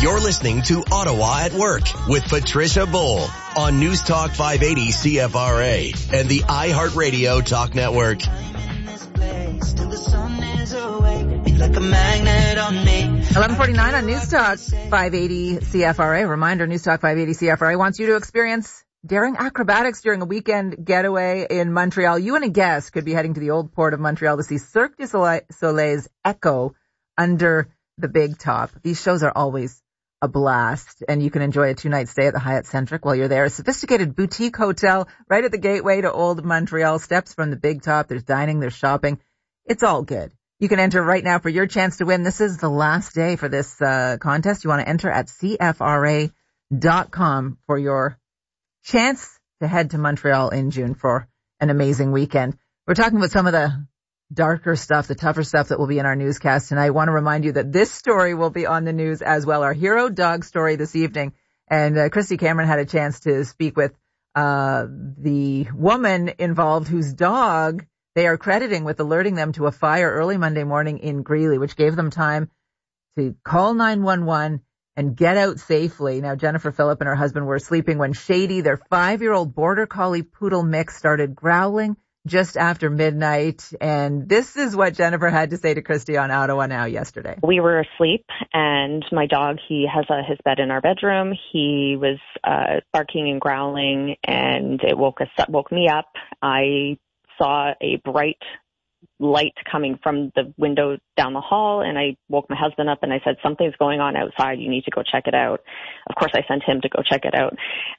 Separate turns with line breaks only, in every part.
You're listening to Ottawa at Work with Patricia Bull on News Talk 580 CFRA and the iHeartRadio Talk Network.
11:49 on News Talk 580 CFRA. Reminder, News Talk 580 CFRA wants you to experience daring acrobatics during a weekend getaway in Montreal. You and a guest could be heading to the old port of Montreal to see Cirque du Soleil's Echo under the Big Top. These shows are always a blast, and you can enjoy a 2-night stay at the Hyatt Centric while you're there. A sophisticated boutique hotel right at the gateway to Old Montreal, steps from the Big Top. There's dining, there's shopping. It's all good. You can enter right now for your chance to win. This is the last day for this contest. You want to enter at CFRA.com for your chance to head to Montreal in June for an amazing weekend. We're talking about some of the darker stuff, the tougher stuff that will be in our newscast tonight. I want to remind you that this story will be on the news as well, our hero dog story this evening. And Christy Cameron had a chance to speak with the woman involved whose dog they are crediting with alerting them to a fire early Monday morning in Greeley, which gave them time to call 911 and get out safely. Now, Jennifer Phillip and her husband were sleeping when Shady, their 5-year-old border collie poodle mix, started growling just after midnight. And this is what Jennifer had to say to Christy on Ottawa Now yesterday.
We were asleep, and my dog, he has his bed in our bedroom. He was barking and growling, and it woke me up. I saw a bright light coming from the window down the hall, and I woke my husband up and I said, something's going on outside. You need to go check it out. Of course, I sent him to go check it out.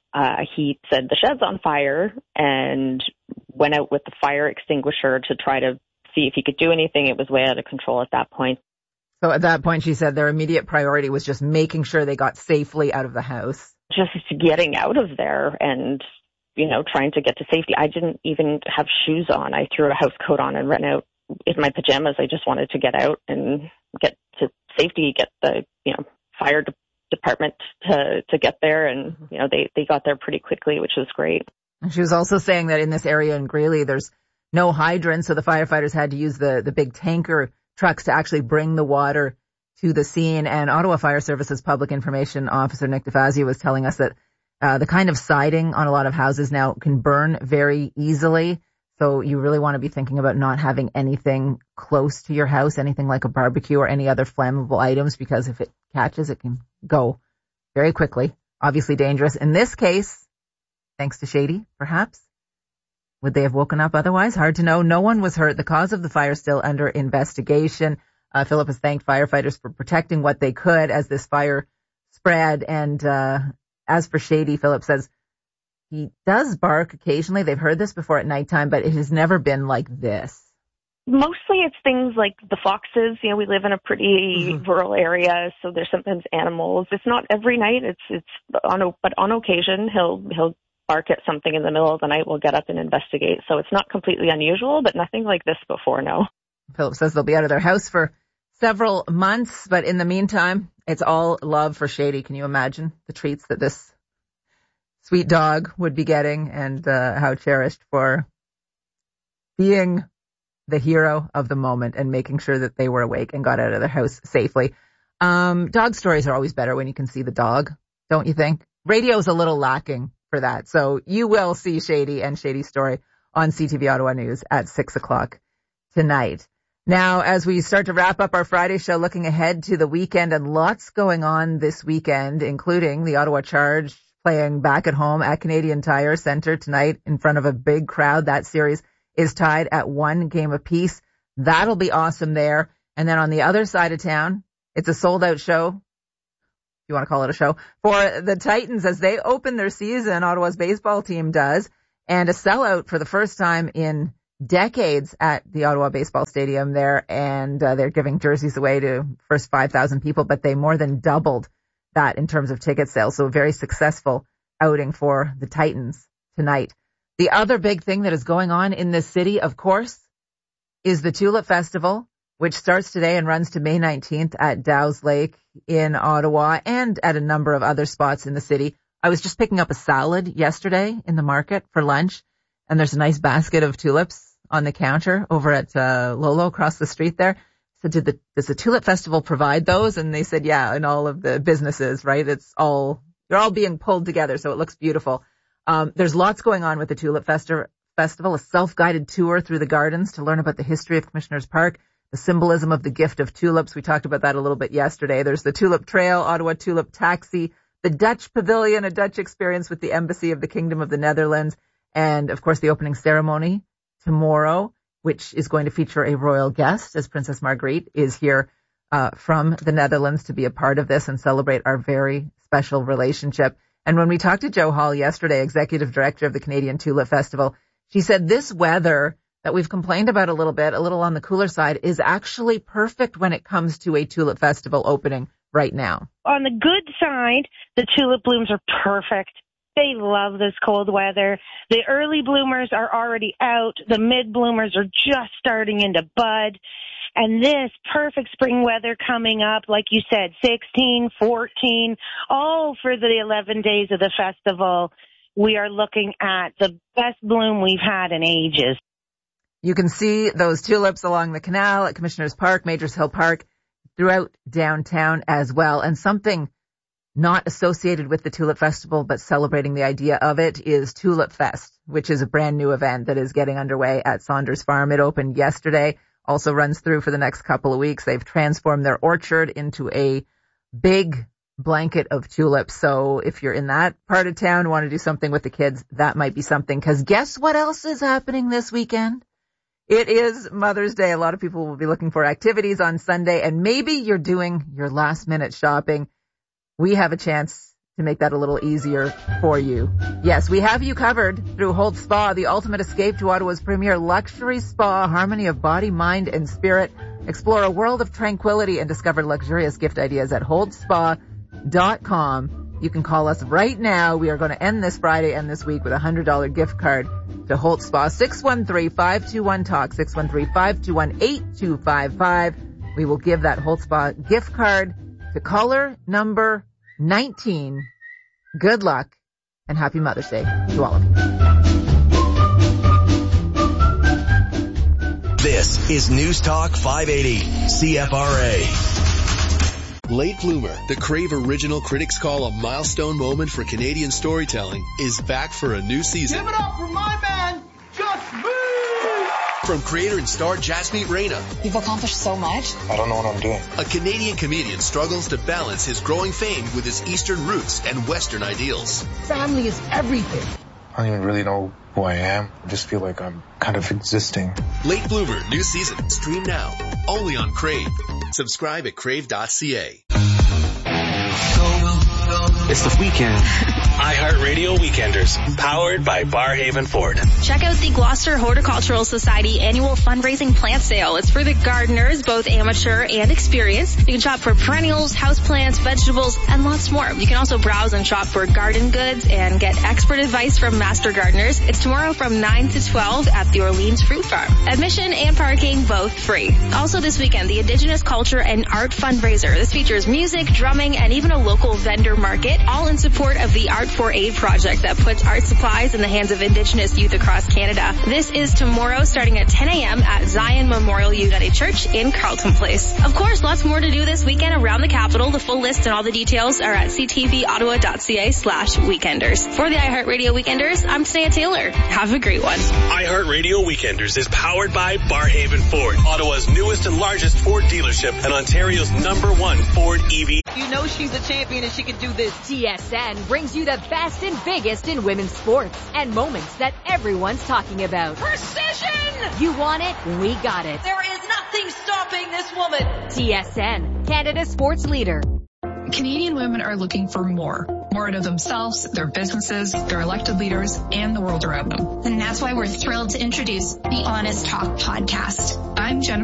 He said the shed's on fire and went out with the fire extinguisher to try to see if he could do anything. It was way out of control at that point.
So at that point, she said their immediate priority was just making sure they got safely out of the house.
Just getting out of there and trying to get to safety. I didn't even have shoes on. I threw a house coat on and ran out in my pajamas. I just wanted to get out and get to safety, get the, fire department to get there. And, they got there pretty quickly, which was great.
And she was also saying that in this area in Greeley, there's no hydrants. So the firefighters had to use the big tanker trucks to actually bring the water to the scene. And Ottawa Fire Services Public Information Officer Nick DeFazio was telling us that the kind of siding on a lot of houses now can burn very easily. So you really want to be thinking about not having anything close to your house, anything like a barbecue or any other flammable items, because if it catches, it can go very quickly. Obviously dangerous. In this case, thanks to Shady, perhaps. Would they have woken up otherwise? Hard to know. No one was hurt. The cause of the fire still under investigation. Phillip has thanked firefighters for protecting what they could as this fire spread. And as for Shady, Phillip says he does bark occasionally. They've heard this before at nighttime, but it has never been like this.
Mostly it's things like the foxes. We live in a pretty rural area, so there's sometimes animals. It's not every night. But on occasion he'll bark at something in the middle of the night. We'll get up and investigate. So it's not completely unusual, but nothing like this before, no.
Phillip says they'll be out of their house for several months, but in the meantime, it's all love for Shady. Can you imagine the treats that this sweet dog would be getting, and how cherished for being the hero of the moment and making sure that they were awake and got out of their house safely. Dog stories are always better when you can see the dog, don't you think? Radio's a little lacking for that. So you will see Shady and Shady's story on CTV Ottawa News at 6 o'clock tonight. Now, as we start to wrap up our Friday show, looking ahead to the weekend, and lots going on this weekend, including the Ottawa Charge playing back at home at Canadian Tire Centre tonight in front of a big crowd. That series is tied at 1 game apiece. That'll be awesome there. And then on the other side of town, it's a sold-out show, if you want to call it a show, for the Titans as they open their season. Ottawa's baseball team does, and a sellout for the first time in decades at the Ottawa Baseball Stadium there, and they're giving jerseys away to first 5,000 people, but they more than doubled that in terms of ticket sales. So a very successful outing for the Titans tonight. The other big thing that is going on in this city, of course, is the Tulip Festival, which starts today and runs to May 19th at Dow's Lake in Ottawa and at a number of other spots in the city. I was just picking up a salad yesterday in the market for lunch, and there's a nice basket of tulips on the counter over at Lolo across the street there. said, does the Tulip Festival provide those? And they said, yeah, in all of the businesses, right? They're all being pulled together, so it looks beautiful. There's lots going on with the Tulip Festival, a self-guided tour through the gardens to learn about the history of Commissioners Park, the symbolism of the gift of tulips. We talked about that a little bit yesterday. There's the Tulip Trail, Ottawa Tulip Taxi, the Dutch Pavilion, a Dutch experience with the Embassy of the Kingdom of the Netherlands, and, of course, the opening ceremony tomorrow, which is going to feature a royal guest, as Princess Margriet is here from the Netherlands to be a part of this and celebrate our very special relationship. And when we talked to Jo Hall yesterday, Executive Director of the Canadian Tulip Festival, she said this weather that we've complained about a little bit, a little on the cooler side, is actually perfect when it comes to a Tulip Festival opening right now.
On the good side, the tulip blooms are perfect. They love this cold weather. The early bloomers are already out. The mid bloomers are just starting into bud. And this perfect spring weather coming up, like you said, 16, 14, all for the 11 days of the festival. We are looking at the best bloom we've had in ages.
You can see those tulips along the canal at Commissioners Park, Majors Hill Park, throughout downtown as well. And something not associated with the Tulip Festival, but celebrating the idea of it, is Tulip Fest, which is a brand new event that is getting underway at Saunders Farm. It opened yesterday, also runs through for the next couple of weeks. They've transformed their orchard into a big blanket of tulips. So if you're in that part of town, want to do something with the kids, that might be something. Because guess what else is happening this weekend? It is Mother's Day. A lot of people will be looking for activities on Sunday, and maybe you're doing your last minute shopping. We have a chance to make that a little easier for you. Yes, we have you covered through Holt Spa, the ultimate escape to Ottawa's premier luxury spa, harmony of body, mind, and spirit. Explore a world of tranquility and discover luxurious gift ideas at holtspa.com. You can call us right now. We are going to end this Friday and this week with a $100 gift card to Holt Spa. 613-521-TALK, 613-521-8255. We will give that Holt Spa gift card to caller number 19. Good luck and happy Mother's Day to all of you.
This is News Talk 580 CFRA.
Late Bloomer, the Crave original critics call a milestone moment for Canadian storytelling, is back for a new season.
Give it up for my man, Jasmeet!
From creator and star Jasmeet Reina.
You've accomplished so much.
I don't know what I'm doing.
A Canadian comedian struggles to balance his growing fame with his Eastern roots and Western ideals.
Family is everything.
I don't even really know who I am. I just feel like I'm kind of existing.
Late Bloomer, new season. Stream now. Only on Crave. Subscribe at crave.ca.
It's the weekend. iHeartRadio Weekenders, powered by Barhaven Ford.
Check out the Gloucester Horticultural Society annual fundraising plant sale. It's for the gardeners, both amateur and experienced. You can shop for perennials, houseplants, vegetables, and lots more. You can also browse and shop for garden goods and get expert advice from master gardeners. It's tomorrow from 9 to 12 at the Orleans Fruit Farm. Admission and parking both free. Also this weekend, the Indigenous Culture and Art Fundraiser. This features music, drumming, and even a local vendor market, all in support of the Art for Aid project that puts art supplies in the hands of Indigenous youth across Canada. This is tomorrow starting at 10 a.m. at Zion Memorial United Church in Carleton Place. Of course, lots more to do this weekend around the capital. The full list and all the details are at ctvottawa.ca/weekenders. For the iHeartRadio Weekenders, I'm Tania Taylor. Have a great one.
iHeartRadio Weekenders is powered by Barhaven Ford, Ottawa's newest and largest Ford dealership and Ontario's #1 Ford EV.
You know she's a champion and she can do this.
TSN brings you the best and biggest in women's sports and moments that everyone's talking about.
Precision!
You want it? We got it.
There is nothing stopping this woman.
TSN, Canada's sports leader.
Canadian women are looking for more out of themselves, their businesses, their elected leaders, and the world around them.
And that's why we're thrilled to introduce the Honest Talk podcast.
I'm Jennifer